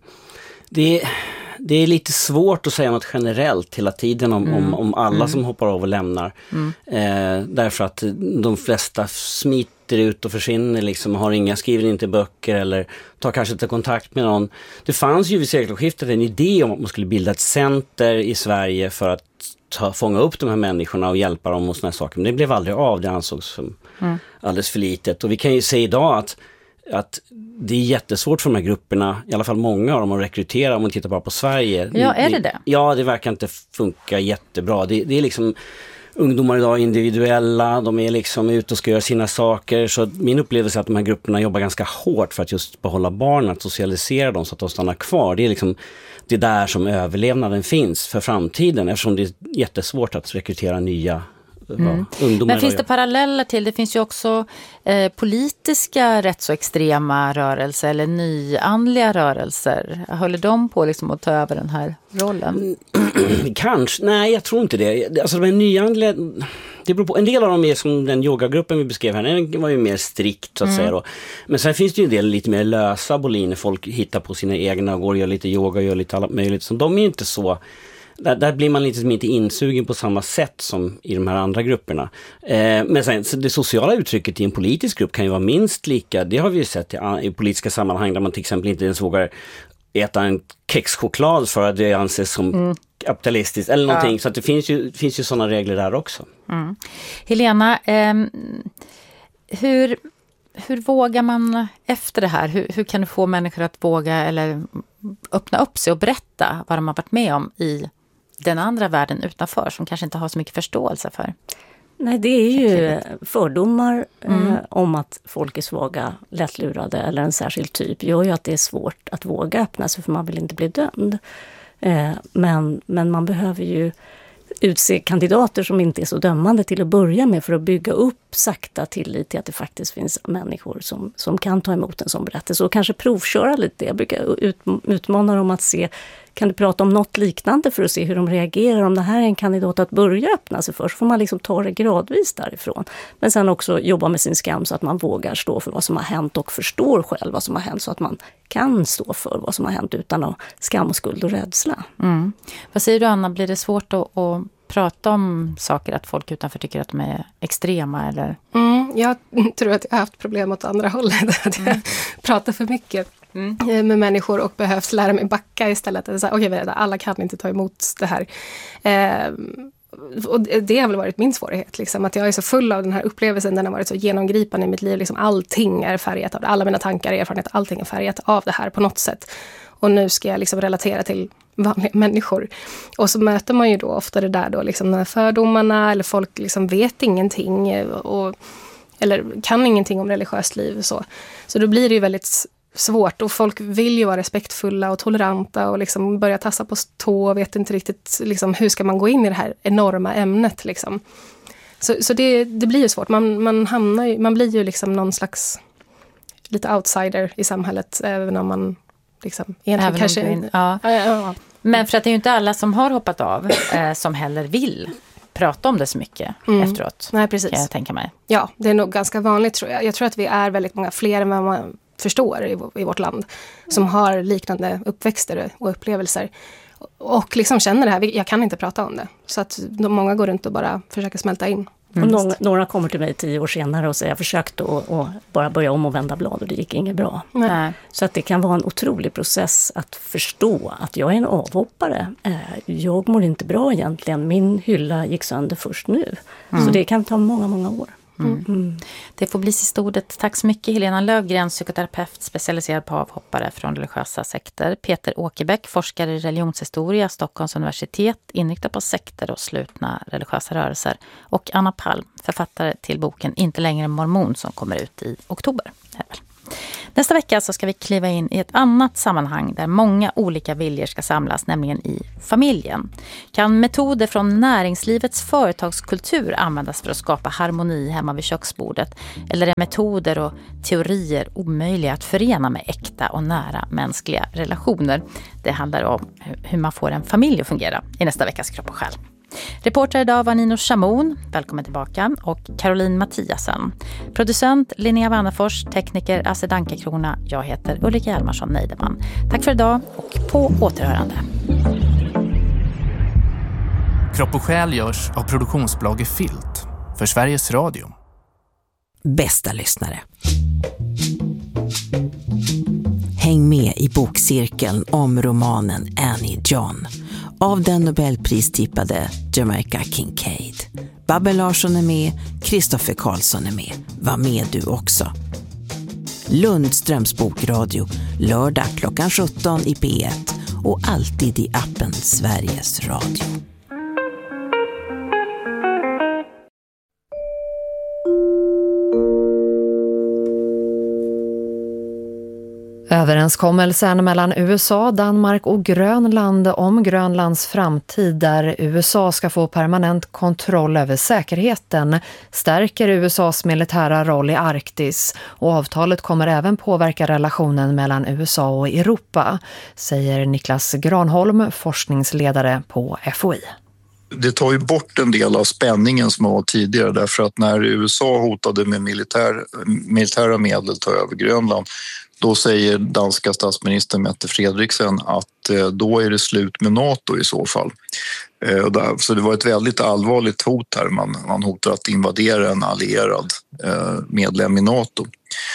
det är lite svårt att säga något generellt hela tiden om alla som hoppar av och lämnar. Därför att de flesta smiter ut och försvinner liksom, skriver inte böcker eller tar kanske inte kontakt med någon. Det fanns ju vid sekelskiftet en idé om att man skulle bilda ett center i Sverige för att fånga upp de här människorna och hjälpa dem och såna här saker. Men det blev aldrig av, det ansågs som alldeles för litet. Och vi kan ju se idag att det är jättesvårt för de här grupperna, i alla fall många av dem, att rekrytera om man tittar bara på Sverige. Ja, är det? Ja, det verkar inte funka jättebra. Det är liksom ungdomar idag individuella, de är liksom ute och ska göra sina saker. Så min upplevelse är att de här grupperna jobbar ganska hårt för att just behålla barnen, att socialisera dem så att de stannar kvar. Det är liksom det där som överlevnaden finns för framtiden, eftersom det är jättesvårt att rekrytera nya ungdomar. Men finns det paralleller till, det finns ju också politiska rätt så extrema rörelser eller nyandliga rörelser. Håller de på liksom att ta över den här rollen? Kanske, nej jag tror inte det. Alltså de här nyandliga, det beror på, en del av dem är som den yogagruppen vi beskrev här, den var ju mer strikt så att säga då. Men sen finns det ju en del lite mer lösa boliner, folk hittar på sina egna och går och gör lite yoga och gör lite allt möjligt. Så de är ju inte så, där blir man liksom inte insugen på samma sätt som i de här andra grupperna. Men sen, så det sociala uttrycket i en politisk grupp kan ju vara minst lika, det har vi ju sett i politiska sammanhang där man till exempel inte ens vågar äta en kexchoklad för att det anses som kapitalistiskt eller någonting. Så att det finns ju sådana regler där också. Helena, hur vågar man efter det här? Hur kan du få människor att våga eller öppna upp sig och berätta vad de har varit med om i den andra världen utanför som kanske inte har så mycket förståelse för? Nej, det är ju fördomar om att folk är svaga, lättlurade eller en särskild typ gör ju att det är svårt att våga öppna sig för man vill inte bli dömd. Men man behöver ju utse kandidater som inte är så dömande till att börja med för att bygga upp sakta tillit till att det faktiskt finns människor som kan ta emot en sån berättelse och kanske provköra lite. Jag brukar utmana dem att se, kan du prata om något liknande för att se hur de reagerar om det här är en kandidat att börja öppna sig för, så får man liksom ta det gradvis därifrån. Men sen också jobba med sin skam så att man vågar stå för vad som har hänt och förstår själv vad som har hänt så att man kan stå för vad som har hänt utan att skam och skuld och rädsla. Vad säger du Anna, blir det svårt att prata om saker att folk utanför tycker att de är extrema eller? Jag tror att jag har haft problem åt andra hållet. Att jag pratar för mycket med människor och behövs lära mig backa istället. Okej, alla kan inte ta emot det här. Och det har väl varit min svårighet. Liksom, att jag är så full av den här upplevelsen. Den har varit så genomgripande i mitt liv. Liksom, allting är färgat av det. Alla mina tankar, erfarenhet, allting är färgat av det här på något sätt. Och nu ska jag liksom relatera till vanliga människor. Och så möter man ju då ofta det där då, liksom de här fördomarna. Eller folk liksom vet ingenting. Eller kan ingenting om religiöst liv. Så då blir det ju väldigt svårt. Och folk vill ju vara respektfulla och toleranta. Och liksom börja tassa på tå. Och vet inte riktigt liksom, hur ska man gå in i det här enorma ämnet. Liksom. Så det blir ju svårt. Man blir ju liksom någon slags lite outsider i samhället. Även om man liksom egentligen kanske... Ja. Men för att det är ju inte alla som har hoppat av som heller vill prata om det så mycket efteråt. Nej, precis. Kan jag tänka mig. Ja, det är nog ganska vanligt tror jag. Jag tror att vi är väldigt många fler än vad man förstår i vårt land som har liknande uppväxter och upplevelser. Och liksom känner det här, jag kan inte prata om det. Så att många går runt och bara försöker smälta in. Och några kommer till mig 10 år senare och säger jag försökte och bara börja om och vända blad och det gick inget bra. Så att det kan vara en otrolig process att förstå att jag är en avhoppare. Jag mår inte bra egentligen. Min hylla gick sönder först nu. Så det kan ta många, många år. Det får bli sista ordet. Tack så mycket Helena Lövgren, psykoterapeut specialiserad på avhoppare från religiösa sekter. Peter Åkerbäck, forskare i religionshistoria, Stockholms universitet, inriktad på sekter och slutna religiösa rörelser. Och Anna Palm, författare till boken Inte längre mormon som kommer ut i oktober. Nästa vecka så ska vi kliva in i ett annat sammanhang där många olika viljor ska samlas, nämligen i familjen. Kan metoder från näringslivets företagskultur användas för att skapa harmoni hemma vid köksbordet? Eller är metoder och teorier omöjliga att förena med äkta och nära mänskliga relationer? Det handlar om hur man får en familj att fungera i nästa veckas Kropp och själ. Reporter idag var Nino Chamoun, välkommen tillbaka, och Caroline Mattiasen. Producent Linnea Wannefors, tekniker Asse Dankekrona. Jag heter Ulrika Hjalmarsson Neideman. Tack för idag och på återhörande. Kropp och själ görs av produktionsbolaget Filt för Sveriges Radio. Bästa lyssnare. Häng med i bokcirkeln om romanen Annie John av den Nobelpristippade Jamaica Kincaid. Babben Larsson är med, Kristoffer Karlsson är med. Var med du också. Lundströms bokradio, lördag klockan 17 i P1 och alltid i appen Sveriges Radio. Överenskommelsen mellan USA, Danmark och Grönland om Grönlands framtid där USA ska få permanent kontroll över säkerheten stärker USAs militära roll i Arktis och avtalet kommer även påverka relationen mellan USA och Europa, säger Niklas Granholm, forskningsledare på FOI. Det tar ju bort en del av spänningen som var tidigare därför att när USA hotade med militära medel ta över Grönland, då säger danska statsminister Mette Frederiksen att då är det slut med NATO i så fall. Så det var ett väldigt allvarligt hot här. Man hotar att invadera en allierad medlem i NATO.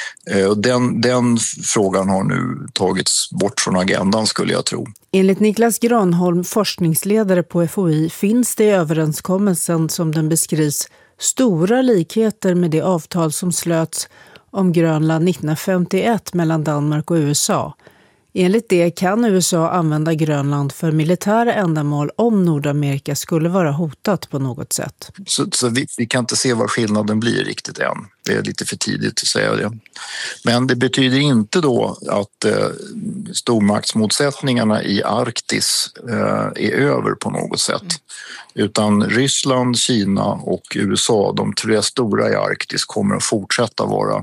Den frågan har nu tagits bort från agendan skulle jag tro. Enligt Niklas Granholm, forskningsledare på FOI, finns det i överenskommelsen som den beskrivs stora likheter med det avtal som slöts om Grönland 1951 mellan Danmark och USA. Enligt det kan USA använda Grönland för militära ändamål om Nordamerika skulle vara hotat på något sätt. Så vi kan inte se vad skillnaden blir riktigt än. Det är lite för tidigt att säga det. Men det betyder inte då att stormaktsmotsättningarna i Arktis är över på något sätt. Utan Ryssland, Kina och USA, de tre stora i Arktis, kommer att fortsätta vara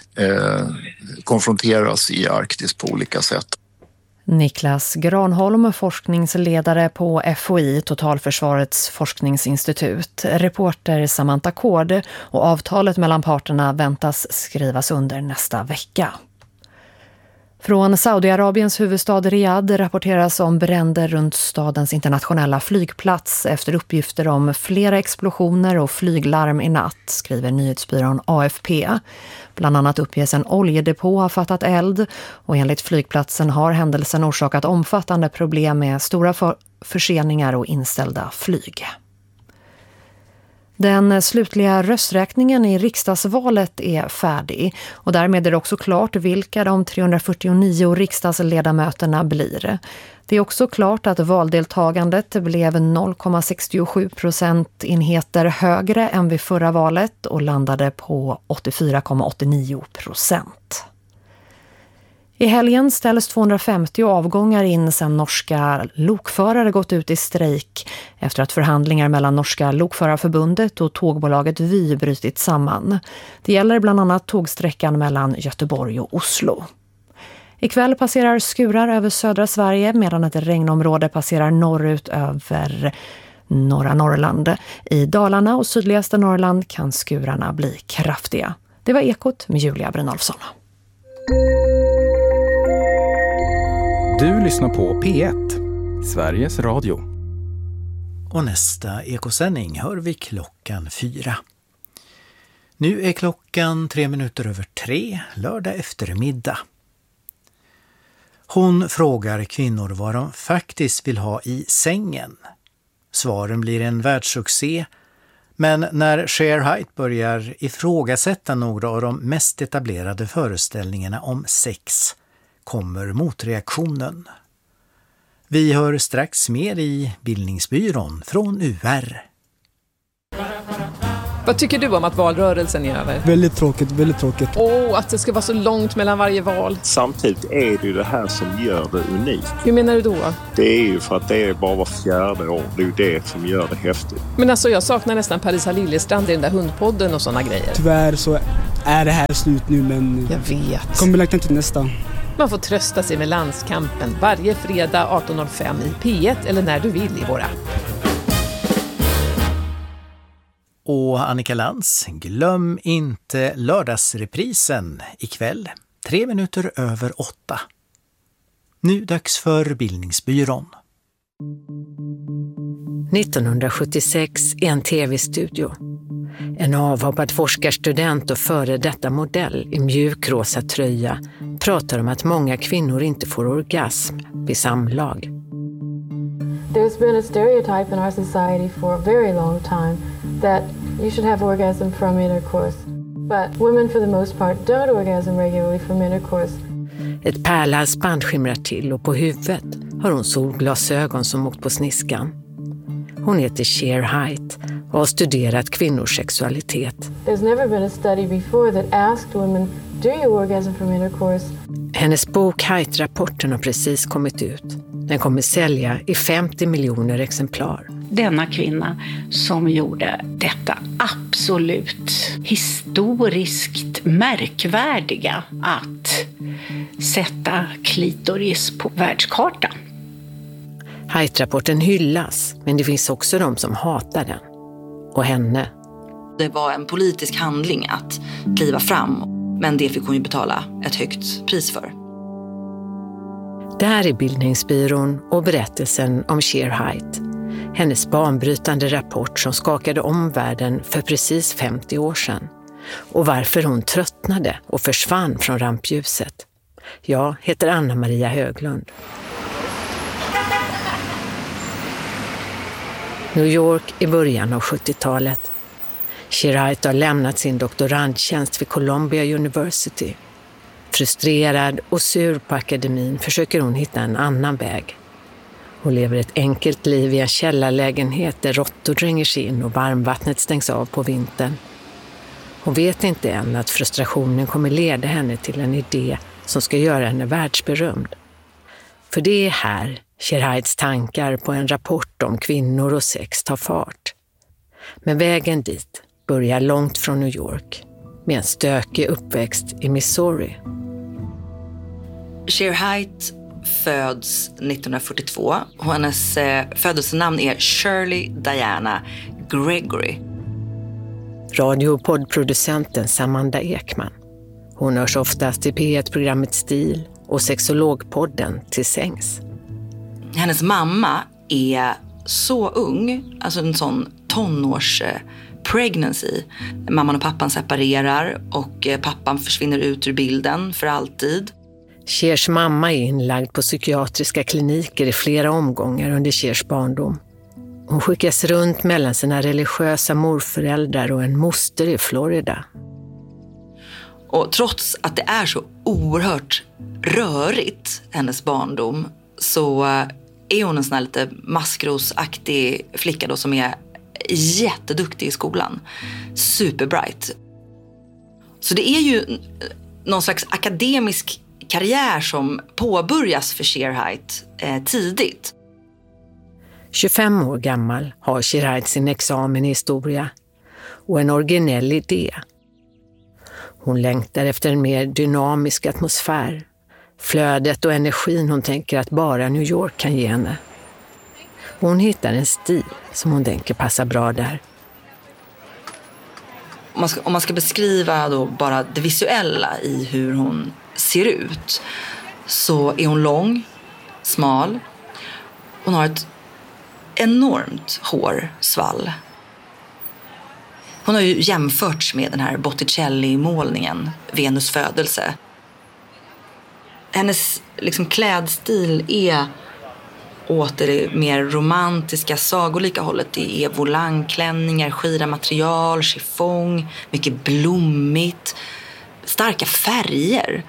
konfronteras i Arktis på olika sätt. Niklas Granholm, forskningsledare på FOI, Totalförsvarets forskningsinstitut. Reporter Samantha Kård, och avtalet mellan parterna väntas skrivas under nästa vecka. Från Saudiarabiens huvudstad Riyadh rapporteras om bränder runt stadens internationella flygplats efter uppgifter om flera explosioner och flyglarm i natt, skriver nyhetsbyrån AFP. Bland annat uppges en oljedepå ha fattat eld och enligt flygplatsen har händelsen orsakat omfattande problem med stora förseningar och inställda flyg. Den slutliga rösträkningen i riksdagsvalet är färdig och därmed är det också klart vilka de 349 riksdagsledamöterna blir. Det är också klart att valdeltagandet blev 0,67 procentenheter högre än vid förra valet och landade på 84,89%. I helgen ställs 250 avgångar in sedan norska lokförare gått ut i strejk efter att förhandlingar mellan norska lokförarförbundet och tågbolaget Vy brutit samman. Det gäller bland annat tågsträckan mellan Göteborg och Oslo. Ikväll passerar skurar över södra Sverige medan ett regnområde passerar norrut över norra Norrland. I Dalarna och sydligaste Norrland kan skurarna bli kraftiga. Det var Ekot med Julia Brynolfsson. Du lyssnar på P1, Sveriges Radio. Och nästa ekosändning hör vi 4:00. Nu är klockan 3:03, lördag eftermiddag. Hon frågar kvinnor vad de faktiskt vill ha i sängen. Svaren blir en världssuccé, Men när Shere Hite börjar ifrågasätta några av de mest etablerade föreställningarna om sex kommer motreaktionen. Vi hör strax mer i Bildningsbyrån från UR. Vad tycker du om att valrörelsen är över? Väldigt tråkigt, väldigt tråkigt. Att det ska vara så långt mellan varje val. Samtidigt är det ju det här som gör det unikt. Hur menar du då? Det är ju för att det är bara var fjärde år. Det är ju det som gör det häftigt. Men alltså jag saknar nästan Parisa Liljestrand i den där hundpodden och såna grejer. Tyvärr så är det här slut nu, men jag vet. Kommer längta till nästa. Man får trösta sig med Landskampen varje fredag 18.05 i P1 eller när du vill i vår app. Och Annika Lantz, glöm inte lördagsreprisen ikväll, 3 minuter över 8. Nu dags för Bildningsbyrån. 1976 i en tv-studio. En avhoppad forskarstudent och före detta modell i mjukrosa tröja pratar om att många kvinnor inte får orgasm vid samlag. There's been a stereotype in our society for a very long time that you should have orgasm from intercourse. But women for the most part don't orgasm regularly from intercourse. Ett pärlhalsband skimrar till och på huvudet har hon solglasögon som åkt på sniskan. Hon heter Shere Hite och har studerat kvinnors sexualitet. There's never been a study before that asked women, do you orgasm from intercourse? Hennes bok Hite-rapporten har precis kommit ut. Den kommer sälja i 50 miljoner exemplar. Denna kvinna som gjorde detta absolut historiskt märkvärdiga att sätta klitoris på världskartan. Hite-rapporten hyllas, men det finns också de som hatar den. Och henne. Det var en politisk handling att kliva fram, men det fick hon ju betala ett högt pris för. Det här är Bildningsbyrån och berättelsen om Shere Hite. Hennes banbrytande rapport som skakade om världen för precis 50 år sedan. Och varför hon tröttnade och försvann från rampljuset. Jag heter Anna-Maria Höglund. New York i början av 70-talet. Shere Hite har lämnat sin doktorandtjänst vid Columbia University. Frustrerad och sur på akademin försöker hon hitta en annan väg. Hon lever ett enkelt liv i en källarlägenhet där råttor dränger sig in och varmvattnet stängs av på vintern. Hon vet inte än att frustrationen kommer leda henne till en idé som ska göra henne världsberömd. För det är här Shere Hites tankar på en rapport om kvinnor och sex tar fart. Men vägen dit börjar långt från New York med en stökig uppväxt i Missouri. Shere Hite föds 1942 och hennes födelsenamn är Shirley Diana Gregory. Radio- och poddproducenten Samanda Ekman. Hon hörs oftast i P1-programmet Stil och sexologpodden Till sängs. Hennes mamma är så ung, alltså en sån tonårs pregnancy. Mamman och pappan separerar och pappan försvinner ut ur bilden för alltid. Sheres mamma är inlagd på psykiatriska kliniker i flera omgångar under Sheres barndom. Hon skickas runt mellan sina religiösa morföräldrar och en moster i Florida. Och trots att det är så oerhört rörigt, hennes barndom, så är hon en sån här lite maskrosaktig flicka då som är jätteduktig i skolan. Superbright. Så det är ju någon slags akademisk karriär som påbörjas för Shere Hite tidigt. 25 år gammal har Shere Hite sin examen i historia och en originell idé. Hon längtar efter en mer dynamisk atmosfär. Flödet och energin hon tänker att bara New York kan ge henne. Hon hittar en stil som hon tänker passar bra där. Om man ska beskriva då bara det visuella i hur hon ser ut, så är hon lång, smal. Hon har ett enormt hårsvall. Hon har ju jämförts med den här Botticelli-målningen Venus födelse. Hennes klädstil är åt det mer romantiska, sagolika hållet. Det är volangklänningar, skira material, chiffong, mycket blommigt, starka färger.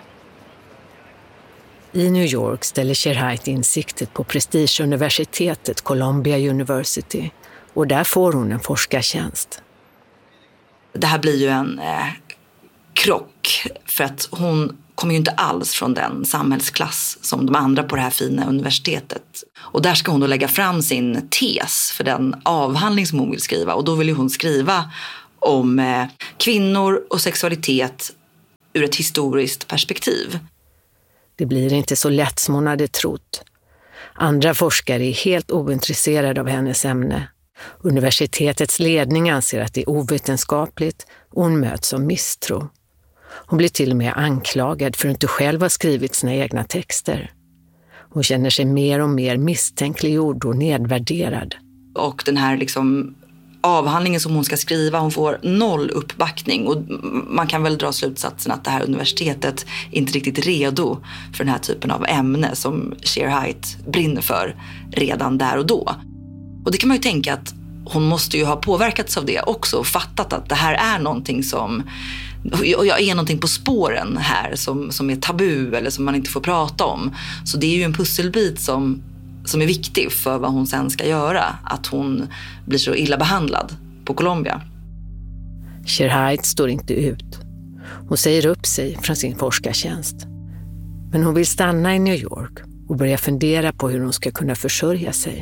I New York ställer Sherhait in siktet på prestigeuniversitetet Columbia University och där får hon en forskartjänst. Det här blir ju en krock för att hon kommer ju inte alls från den samhällsklass som de andra på det här fina universitetet. Och där ska hon då lägga fram sin tes för den avhandling som hon vill skriva. Och då vill ju hon skriva om kvinnor och sexualitet ur ett historiskt perspektiv. Det blir inte så lätt som hon hade trott. Andra forskare är helt ointresserade av hennes ämne. Universitetets ledning anser att det är ovetenskapligt och hon möts av misstro. Hon blir till och med anklagad för att inte själv ha skrivit sina egna texter. Hon känner sig mer och mer misstänkliggjord och nedvärderad. Och den här avhandlingen som hon ska skriva, hon får 0 uppbackning. Och man kan väl dra slutsatsen att det här universitetet inte riktigt är redo för den här typen av ämne som Sherhait brinner för redan där och då. Och det kan man ju tänka att hon måste ju ha påverkats av det också och fattat att det här är någonting som... Jag är någonting på spåren här som är tabu eller som man inte får prata om. Så det är ju en pusselbit som är viktig för vad hon sen ska göra. Att hon blir så illa behandlad på Columbia. Sherhait står inte ut. Hon säger upp sig från sin forskartjänst. Men hon vill stanna i New York och börja fundera på hur hon ska kunna försörja sig.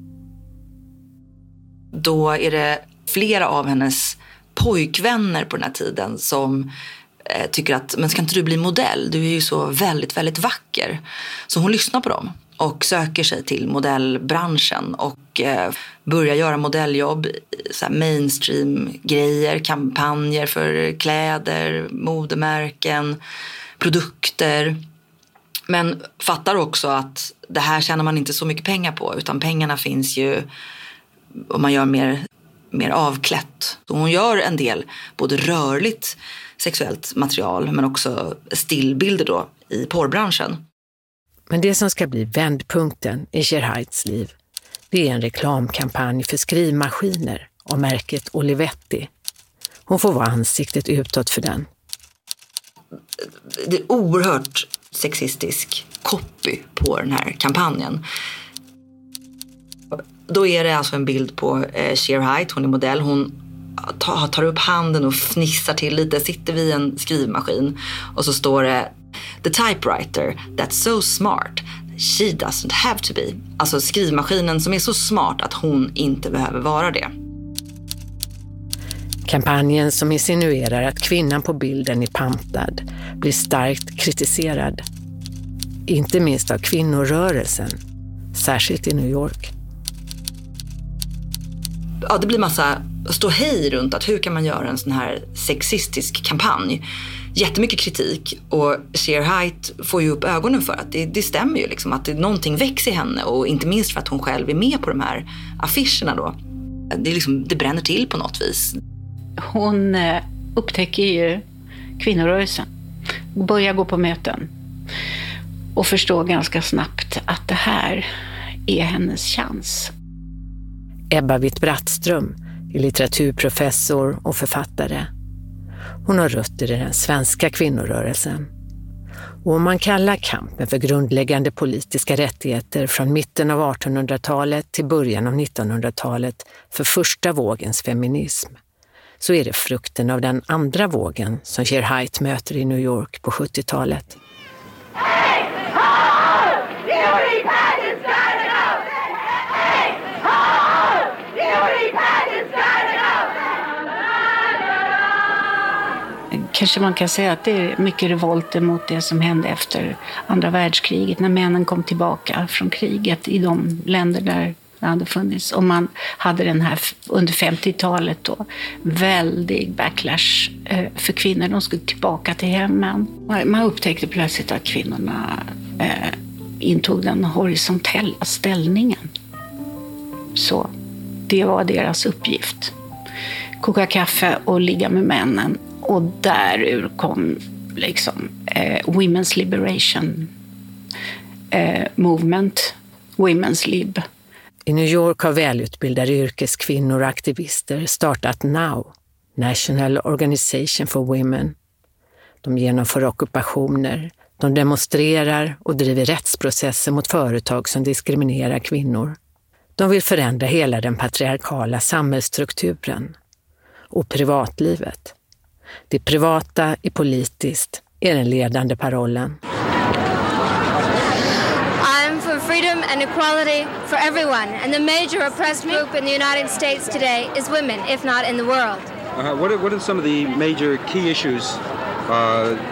Då är det flera av hennes pojkvänner på den här tiden som tycker att, men ska inte du bli modell? Du är ju så väldigt, väldigt vacker. Så hon lyssnar på dem och söker sig till modellbranschen och börjar göra modelljobb, så här mainstream-grejer, kampanjer för kläder, modemärken, produkter. Men fattar också att det här tjänar man inte så mycket pengar på, utan pengarna finns ju om man gör mer avklätt. Så hon gör en del både rörligt sexuellt material men också stillbilder då i porrbranschen. Men det som ska bli vändpunkten i Sherhaits liv, det är en reklamkampanj för skrivmaskiner av märket Olivetti. Hon får vara ansiktet utåt för den. Det är oerhört sexistisk copy på den här kampanjen. Då är det alltså en bild på Sherhait, hon är modell. Hon tar upp handen och fnissar till lite, sitter vid en skrivmaskin. Och så står det "The typewriter that's so smart she doesn't have to be". Alltså skrivmaskinen som är så smart att hon inte behöver vara det. Kampanjen som insinuerar att kvinnan på bilden är pantad blir starkt kritiserad. Inte minst av kvinnorörelsen, särskilt i New York. Ja, det blir massa ståhej runt att hur kan man göra en sån här sexistisk kampanj. Jättemycket kritik och Sherhait får ju upp ögonen för att det stämmer ju liksom att någonting växer i henne och inte minst för att hon själv är med på de här affischerna då. Det bränner till på något vis. Hon upptäcker ju kvinnorörelsen och börjar gå på möten och förstår ganska snabbt att det här är hennes chans. Ebba Witt-Brattström är litteraturprofessor och författare. Hon har rötter i den svenska kvinnorörelsen. Och om man kallar kampen för grundläggande politiska rättigheter från mitten av 1800-talet till början av 1900-talet för första vågens feminism, så är det frukten av den andra vågen som Sherhait möter i New York på 70-talet. Kanske man kan säga att det är mycket revolter mot det som hände efter andra världskriget, när männen kom tillbaka från kriget i de länder där det hade funnits. Och man hade den här under 50-talet då väldig backlash för kvinnor. De skulle tillbaka till hemmen. Man upptäckte plötsligt att kvinnorna intog den horisontella ställningen. Så det var deras uppgift. Koka kaffe och ligga med männen. Och därur kom liksom Women's Liberation Movement. Women's Lib. I New York har välutbildade yrkeskvinnor och aktivister startat NOW, National Organization for Women. De genomför ockupationer, de demonstrerar och driver rättsprocesser mot företag som diskriminerar kvinnor. De vill förändra hela den patriarkala samhällsstrukturen och privatlivet. Det privata är politiskt är den ledande parollen. I'm for freedom and equality for everyone, and the major oppressed group in the United States today is women, if not in the world. What are some of the major key issues